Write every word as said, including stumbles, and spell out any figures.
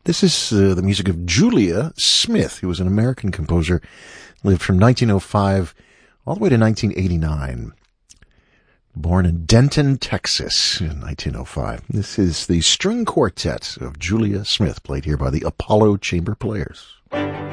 This is uh, the music of Julia Smith, who was an American composer, lived from nineteen oh five all the way to nineteen eighty-nine. Born in Denton, Texas in nineteen oh five. This is the string quartet of Julia Smith, played here by the Apollo Chamber Players.